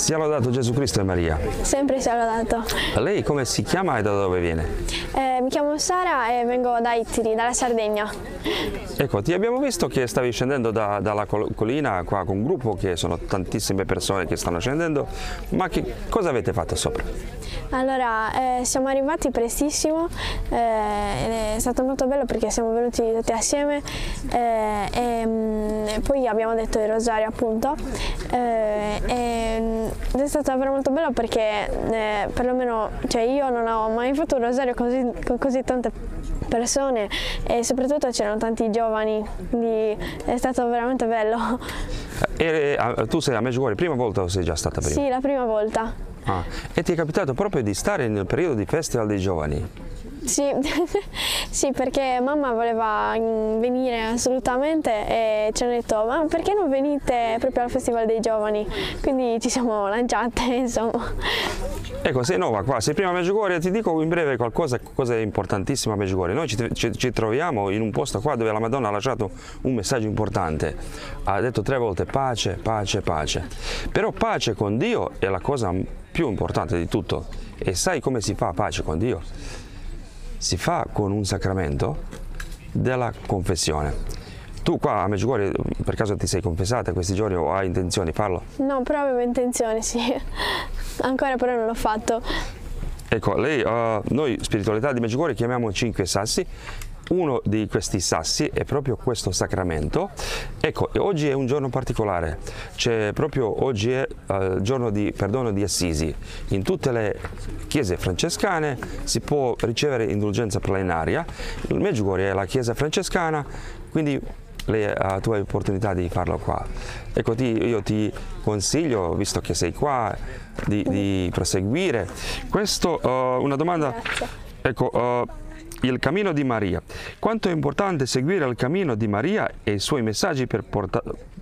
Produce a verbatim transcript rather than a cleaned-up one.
Sia lodato Gesù Cristo e Maria. Sempre sia lodato. Lei come si chiama e da dove viene? Eh, mi chiamo Sara e vengo da Ittiri, dalla Sardegna. Ecco, ti abbiamo visto che stavi scendendo da, dalla col collina qua con un gruppo, che sono tantissime persone che stanno scendendo, ma che cosa avete fatto sopra? Allora, eh, siamo arrivati prestissimo, eh, è stato molto bello perché siamo venuti tutti assieme eh, e, mm, e poi abbiamo detto il rosario appunto eh, e, ed è stato davvero molto bello perché eh, perlomeno cioè io non ho mai fatto un rosario così, con così tante persone e soprattutto c'erano tanti giovani, quindi è stato veramente bello. E, eh, tu sei a Medjugorje prima volta o sei già stata prima? Sì, la prima volta. Ah, e ti è capitato proprio di stare nel periodo di Festival dei Giovani? Sì, sì, perché mamma voleva venire assolutamente e ci hanno detto ma perché non venite proprio al Festival dei Giovani? Quindi ci siamo lanciate, insomma. Ecco, sei nuova qua, sei prima a Medjugorje, ti dico in breve qualcosa, cosa è importantissimo a Medjugorje. Noi ci, ci, ci troviamo in un posto qua dove la Madonna ha lasciato un messaggio importante. Ha detto tre volte pace, pace, pace. Però pace con Dio è la cosa più importante di tutto. E sai come si fa pace con Dio? Si fa con un sacramento della confessione. Tu qua a Medjugorje per caso ti sei confessata questi giorni o hai intenzione di farlo? No, però avevo intenzione, sì. Ancora però non l'ho fatto. Ecco, lei, uh, noi spiritualità di Medjugorje chiamiamo cinque sassi. Uno di questi sassi è proprio questo sacramento. Ecco, e oggi è un giorno particolare, c'è proprio oggi è uh, il giorno di perdono di Assisi. In tutte le chiese francescane si può ricevere indulgenza plenaria. Il Medjugorje è la chiesa francescana, quindi lei, uh, tu hai l'opportunità di farlo qua. Ecco, ti, io ti consiglio, visto che sei qua, di, di proseguire. Questo, uh, una domanda. Grazie. Ecco, uh, il cammino di Maria. Quanto è importante seguire il cammino di Maria e i suoi messaggi per porta